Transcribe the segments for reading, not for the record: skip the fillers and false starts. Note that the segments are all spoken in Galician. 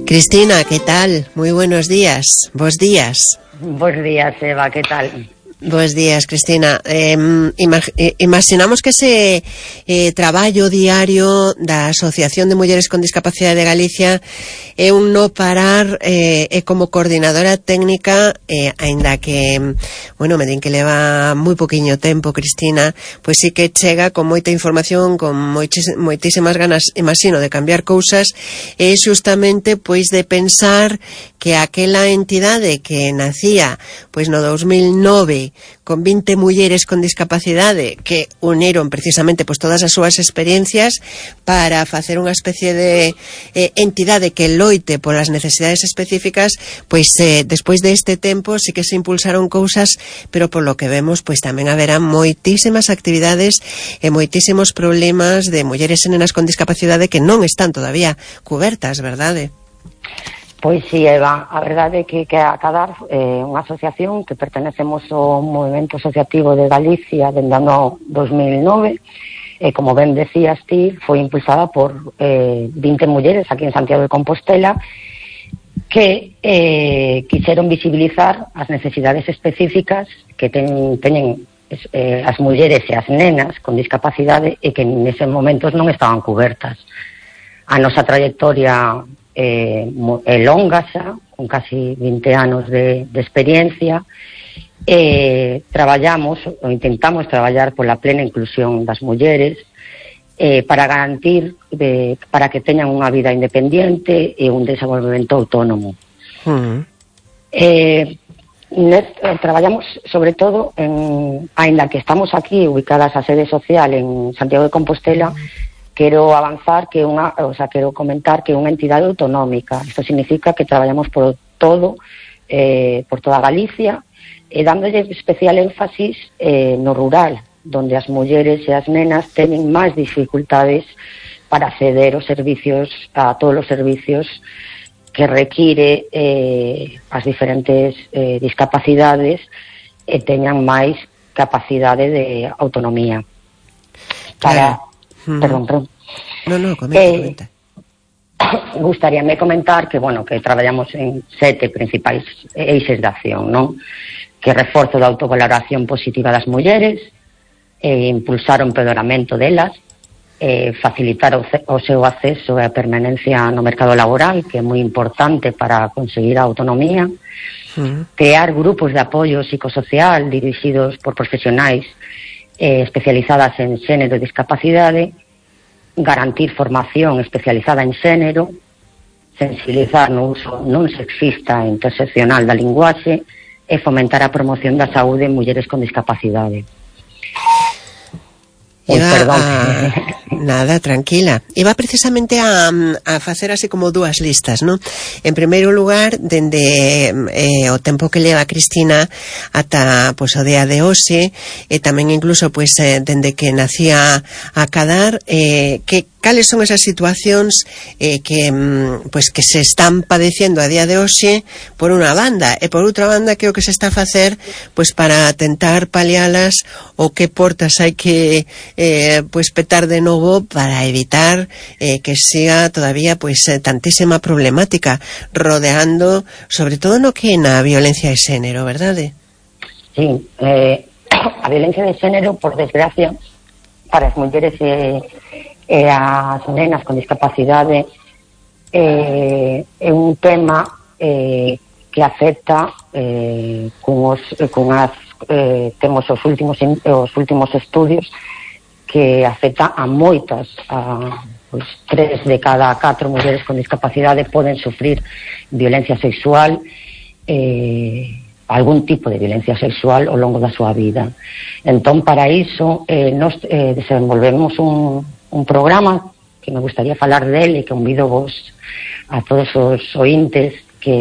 Cristina, ¿qué tal? Muy buenos días. Bos días. Bos días, Eva, ¿qué tal? Bos días, Cristina. Imaginamos que ese traballo diario da Asociación de Mulleres con Discapacidade de Galicia é un no parar como coordinadora técnica, aínda que, bueno, me din que leva moi poquinho tempo, Cristina, pois sí que chega con moita información, con moitísimas ganas, imagino, de cambiar cousas, e justamente, pois, de pensar que aquela entidade que nacía, pois, no 2009, con 20 mulleres con discapacidade que uniron precisamente pois todas as súas experiencias para facer unha especie de entidade que loite polas necesidades específicas, pois despois deste tempo sí que se impulsaron cousas, pero polo que vemos pois tamén haberá moitísimas actividades e moitísimos problemas de mulleres e nenas con discapacidade que non están todavía cubertas, verdade? Pois si, Eva, a verdade é que a Cadar é unha asociación que pertenecemos ao Movimento Asociativo de Galicia dende o ano 2009 e, como ben decías ti, foi impulsada por 20 mulleres aquí en Santiago de Compostela que quixeron visibilizar as necesidades específicas que teñen as mulleres e as nenas con discapacidade e que neses momentos non estaban cubertas. A nosa trayectoria é longa xa, con casi 20 anos de experiencia, traballamos ou intentamos traballar pola plena inclusión das mulleres para garantir para que teñan unha vida independiente e un desenvolvemento autónomo. Traballamos sobre todo aínda que estamos aquí ubicadas a sede social en Santiago de Compostela, quero comentar que é unha entidade autonómica. Isto significa que traballamos por toda Galicia, e dándolle especial énfasis no rural, donde as mulleres e as nenas teñen máis dificultades para acceder a todos os servicios que require as diferentes discapacidades e teñan máis capacidade de autonomía. Perdón. No, comenta. Gustaríame comentar que, que traballamos en 7 principais eixes de acción, non? Que reforzo da autovaloración positiva das mulleres, impulsar o empedoramento delas, facilitar o seu acceso e a permanencia no mercado laboral, que é moi importante para conseguir a autonomía, crear grupos de apoio psicosocial dirixidos por profesionais especializadas en xénero e discapacidade, garantir formación especializada en xénero, sensibilizar no uso non sexista e interseccional da linguaxe e fomentar a promoción da saúde en mulleres con discapacidade. Nada, tranquila. Iba precisamente a facer así como dúas listas, non? En primeiro lugar, dende o tempo que leva Cristina ata pois o día de hoxe, e tamén incluso pois dende que nacía a Cadar, cales son esas situacións que se están padecendo a día de hoxe por unha banda, e por outra banda que o que se está a facer pois para tentar palialas, ou que portas hai que petar de novo para evitar que siga todavía tantísima problemática rodeando, sobre todo no que na violencia de xénero, verdade? Sí, a violencia de xénero, por desgracia, para as mulleres e as nenas con discapacidade é un tema que afecta temos os últimos estudios que afecta a moitas, 3 de cada 4 mulleres con discapacidade poden sufrir violencia sexual, algún tipo de violencia sexual ao longo da súa vida. Entón, para iso, nos desenvolvemos un programa que me gustaría falar dele e que convido vos a todos os ointes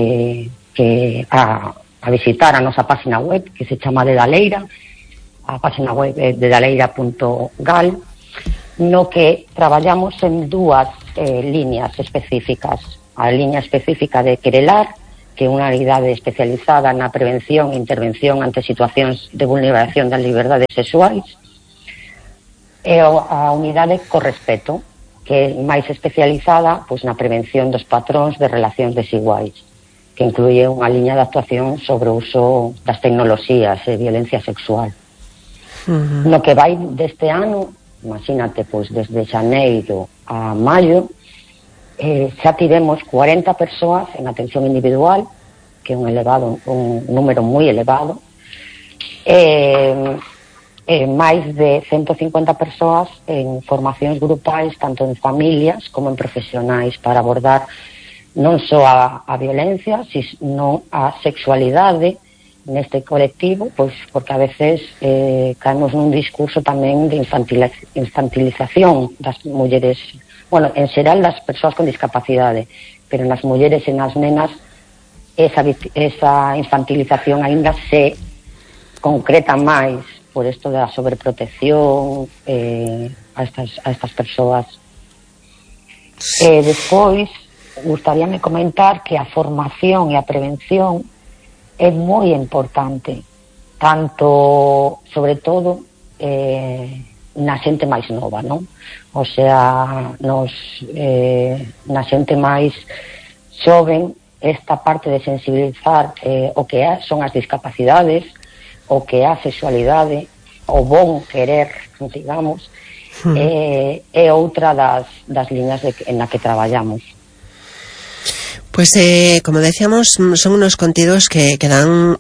a visitar a nosa página web, que se chama de Daleira. A página web é dedaleira.gal, no que traballamos en 2 líneas específicas. A liña específica de Querelar, que é unha unidade especializada na prevención e intervención ante situacións de vulneración das liberdades sexuais, e a unidade Correspeto, que é máis especializada pois na prevención dos patróns de relacións desiguais, que incluye unha liña de actuación sobre o uso das tecnoloxías e violencia sexual. No que vai deste ano, imagínate, pois desde xaneiro a maio, xa tivemos 40 persoas en atención individual, que é un número moi elevado, máis de 150 persoas en formacións grupais, tanto en familias como en profesionais, para abordar non só a violencia, sino a sexualidade neste colectivo, pois porque a veces caemos nun discurso tamén de infantilización das mulleres, bueno, en xeral das persoas con discapacidade, pero nas mulleres e nas nenas esa infantilización aínda se concreta máis por isto da sobreprotección a estas persoas. Despois, gustaríame comentar que a formación e a prevención é moi importante, tanto, sobre todo, na xente máis nova, non? O sea, na xente máis xoven, esta parte de sensibilizar o que son as discapacidades, o que é a sexualidade, o bon querer, digamos, é outra das liñas en na que traballamos. Pues como decíamos, son unos contidos que dan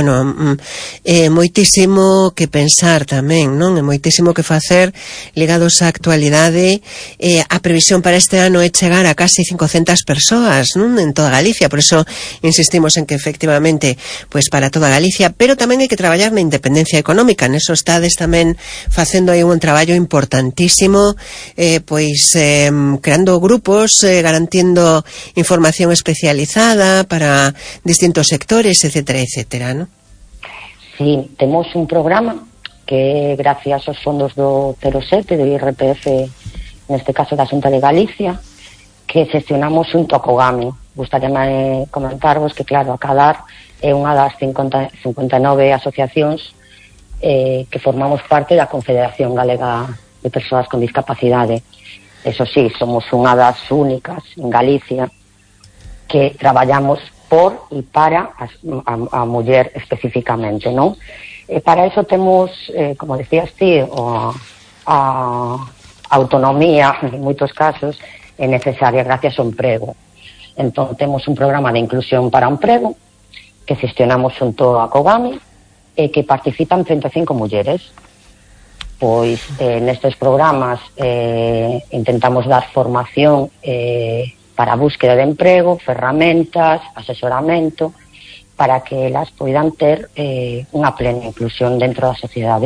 moitísimo que pensar tamén, non? E moitísimo que facer ligados á actualidade. A previsión para este ano é chegar a casi 500 persoas, non? En toda Galicia, por eso insistimos en que efectivamente, pues para toda Galicia, pero tamén hai que traballar na independencia económica. Neso estades tamén facendo aí un traballo importantísimo, creando grupos, garantindo información especializada para distintos sectores, etcétera, etcétera, ¿no? Sí, temos un programa que gracias aos fondos do 07 do IRPF, neste caso da Xunta de Galicia, que xestionamos xunto a Cogami. Gustaríame comentarvos que, claro, a Cadar é unha das 59 asociacións que formamos parte da Confederación Galega de Persoas con Discapacidade. Eso sí, somos unha das únicas en Galicia que traballamos por e para a muller especificamente, non? E para iso temos, como decías ti, a autonomía, en moitos casos, é necesaria gracias ao emprego. Entón, temos un programa de inclusión para o emprego que gestionamos xunto a Cogami e que participan 35 mulleres. Pois nestes programas intentamos dar formación para a búsqueda de emprego, ferramentas, asesoramento, para que elas poidan ter unha plena inclusión dentro da sociedade.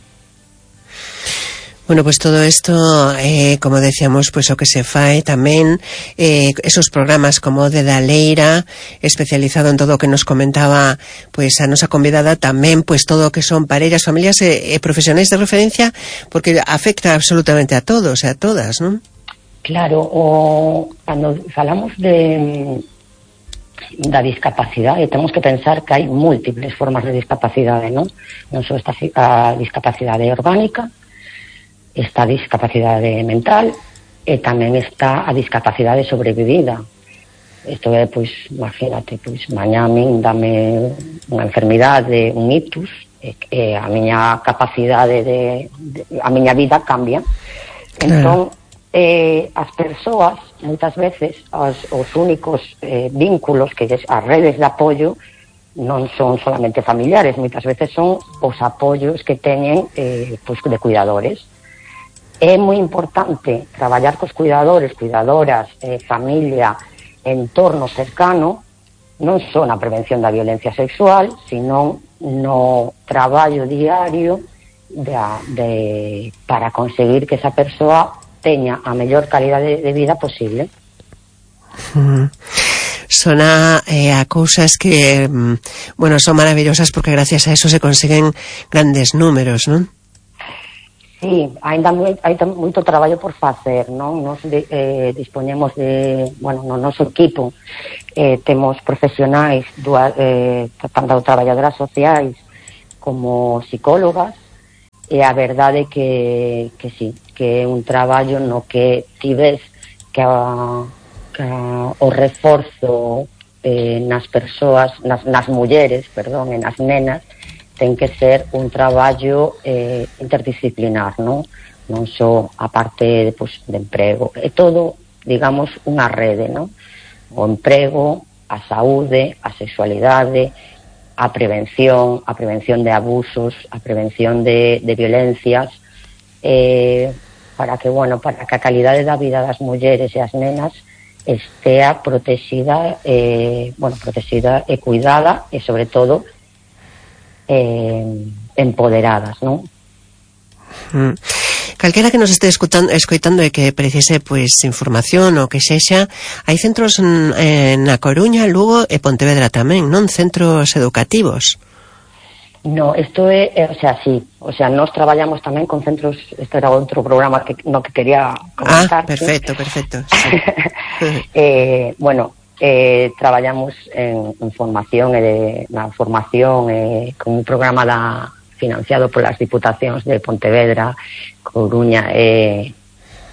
Bueno, pues todo esto, como decíamos, pues o que se fae tamén, esos programas como de Daleira, especializado en todo o que nos comentaba pues a nosa convidada, tamén pues todo o que son parellas, familias e profesionais de referencia, porque afecta absolutamente a todos e a todas, non? Claro, cando falamos da discapacidade, temos que pensar que hai múltiples formas de discapacidade, non? Non só esta a discapacidade orgánica, está a discapacidade mental e tamén está a discapacidade sobrevivida. Isto é, pois, imagínate, pois, mañá a min dame unha enfermidade, un ictus, e a miña capacidade a miña vida cambia. Entón, as persoas, moitas veces, os únicos vínculos, que as redes de apoio, non son solamente familiares, moitas veces son os apoios que teñen pois, de cuidadores. É moi importante traballar cos cuidadores, cuidadoras, familia, entorno cercano, non só na prevención da violencia sexual, sino no traballo diario para conseguir que esa persoa teña a mellor calidade de vida posible. Sona a cousas que, bueno, son maravillosas porque gracias a eso se consiguen grandes números, non? Sí, hai moito traballo por facer, non? Nos dispoñemos de, bueno, no noso equipo temos profesionais, tanto traballadoras sociais como psicólogas, e a verdade que sí, que é un traballo no que ti ves que o reforzo nas persoas, nas mulleres, perdón, e nas nenas, ten que ser un traballo interdisciplinar, non só a parte de emprego, é todo, digamos, unha rede, non? O emprego, a saúde, a sexualidade, a prevención de abusos, a prevención de violencias, para que a calidade da vida das mulleres e as nenas estea protegida e cuidada e, sobre todo, empoderadas, non? Calquera que nos este escoitando e que precise información ou que sexa, hai centros na Coruña, Lugo e Pontevedra tamén, non? Centros educativos. No, isto é, sí, nós traballamos tamén con centros, este era outro programa que quería comentar. Perfecto. Sí. Traballamos en formación na formación con un programa financiado polas diputacións de Pontevedra, Coruña e